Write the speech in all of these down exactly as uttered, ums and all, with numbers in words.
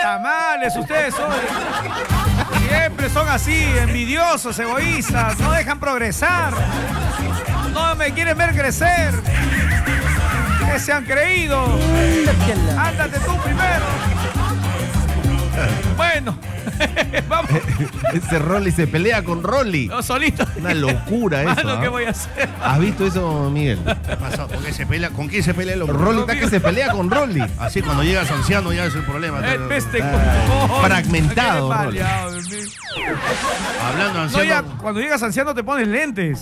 Tamales, ustedes son... Siempre son así, envidiosos, egoístas, no dejan progresar. No me quieren ver crecer. ¿Qué se han creído? Ándate tú primero. Bueno, vamos. Ese Rolly se pelea con Rolly. No, solito. Una locura eso. Mano, ¿qué ¿eh? voy a hacer? ¿Has visto eso, Miguel? ¿Qué pasó? ¿Por qué se pelea? ¿Con quién se pelea el hombre? Rolly está que se pelea con Rolly. Así cuando llegas anciano ya es el problema. El peste Ah, con fragmentado, Rolly. Hablando No, anciano. ya, cuando llegas anciano te pones lentes.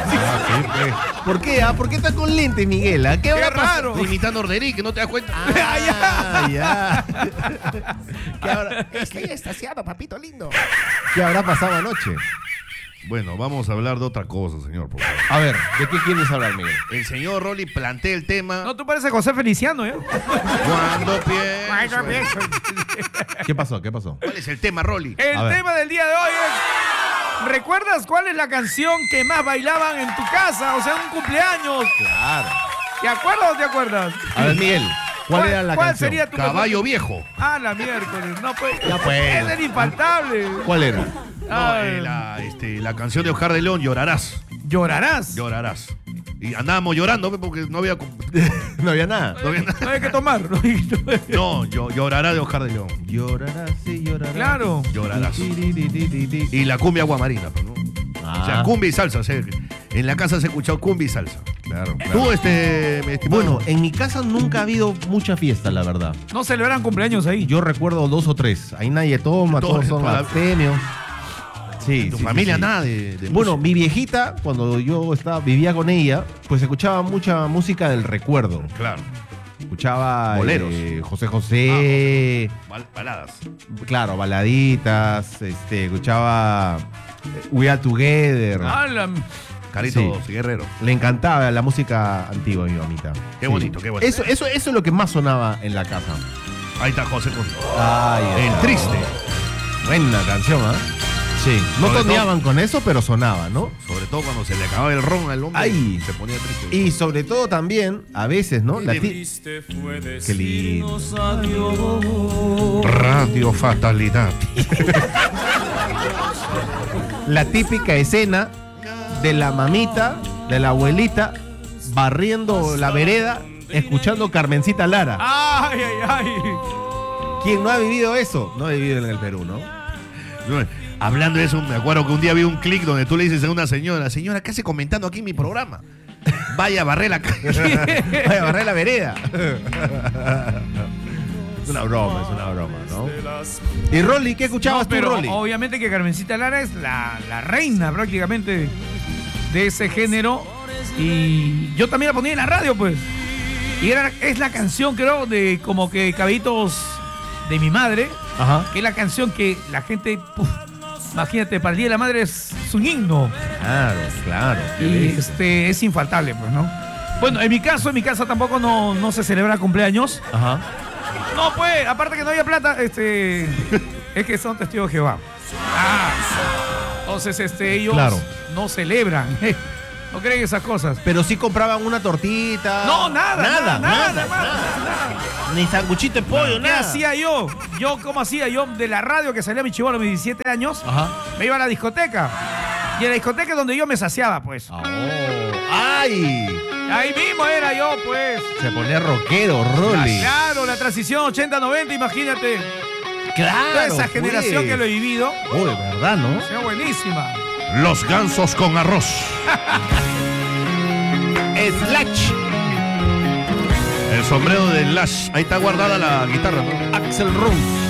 ¿Por qué? ah? ¿Por qué está con lentes, Miguel? ¿A qué Qué hora pasa? raro. Estoy imitando a Orderí, que no te das cuenta. Ah, ya. ¿Qué habrá, Estoy estaciado, papito lindo. ¿Qué habrá pasado anoche? Bueno, vamos a hablar de otra cosa, señor, por favor. A ver, ¿de qué quieres hablar, Miguel? El señor Rolly plantea el tema. No, tú pareces José Feliciano, ¿eh? Cuando pienso. ¿Qué pasó? ¿Qué pasó? ¿Cuál es el tema, Rolly? El A ver. tema del día de hoy es... ¿Recuerdas cuál es la canción que más bailaban en tu casa? O sea, en un cumpleaños. Claro. ¿Te acuerdas o te acuerdas? A ver, Miguel, ¿cuál, era la ¿Cuál canción? sería tu Caballo viejo. Ah, la miércoles. No, pues. Ya, pues. Es el infaltable. ¿Cuál era? No, Ah, eh, la, este, la canción de Oscar de León, Llorarás. Llorarás. Llorarás. Y andábamos llorando pe, porque no había. No había nada. No, había nada. No hay que tomar. No hay que tomar. No, yo, llorará de Oscar de León. Llorarás, sí, llorarás. Claro. Llorarás. Ti, ti, ti, ti, ti, ti. Y la cumbia guamarina, pues, ¿no? Ah, O sea, cumbia y salsa. O sea, en la casa se ha escuchado cumbia y salsa. claro, claro. Tú, este, mi estimado. Bueno, en mi casa nunca ha habido mucha fiesta, la verdad. No celebran cumpleaños ahí. Yo recuerdo dos o tres. Ahí nadie toma, Todo- todos son toda la- abstemios. Sí, tu sí, familia sí. nada de, de Bueno, música. mi viejita, cuando yo estaba, vivía con ella, pues escuchaba mucha música del recuerdo. Claro. Escuchaba Boleros. eh, José José, Bal- baladas. claro, baladitas, este, escuchaba eh, We Are Together. Ah, la- Carito Sí. Guerrero. Le encantaba la música antigua a mi mamita. Qué bonito, qué bonito. Eso, eso, eso es lo que más sonaba en la casa. Ahí está José José. Ay, El ay, triste. Buena canción, ¿ah? Sí. No Sobre toneaban con eso, pero sonaba, ¿no? Sobre todo cuando se le acababa el ron al hombre. Ay. Se ponía triste. Y sobre todo también, a veces, ¿no? La ti- Qué lindo. Radio Fatalidad. La típica escena de la mamita, de la abuelita, barriendo la vereda, escuchando Carmencita Lara. Ay, ay, ay. ¿Quién no ha vivido eso? No ha vivido en el Perú, ¿no? No, hablando de eso, me acuerdo que un día vi un clic donde tú le dices a una señora, señora, ¿qué hace comentando aquí en mi programa? Vaya a barrer la calle. Vaya a barrer la vereda. Es una broma, es una broma, ¿no? Y Rolly, ¿qué escuchabas No, pero tú, Rolly? obviamente que Carmencita Lara es la, la reina prácticamente de ese género. Y yo también la ponía en la radio, pues. Y era, es la canción, creo, de como que Caballitos de mi madre, Ajá. que es la canción que la gente, uf, imagínate, para el Día de la Madre es, es un himno. Claro, claro. qué Y bestia. este es infaltable, pues, ¿no? Bueno, en mi caso, en mi casa tampoco no, no se celebra cumpleaños. Ajá. No, pues, aparte que no había plata, este, es que son testigos de Jehová. Ah, entonces, este, ellos Claro. no celebran, no creen esas cosas. Pero sí compraban una tortita. No, nada, nada, nada, nada, nada. nada. Ni sanguchito de pollo, ¿Qué nada. hacía yo? Yo, ¿cómo hacía yo? De la radio que salía mi chibolo a mis diecisiete años, Ajá. me iba a la discoteca. Y en la discoteca es donde yo me saciaba, pues. Oh. ¡Ay! Ahí mismo era yo, pues. Se ponía rockero, Rolly. Claro, la transición ochenta noventa, imagínate. Claro. Toda esa generación pues. que lo he vivido. Oh, de verdad, ¿no? Sea buenísima. Los gansos con arroz. Slash. El sombrero de Lash. Ahí está guardada la guitarra, ¿no? Axel Rose.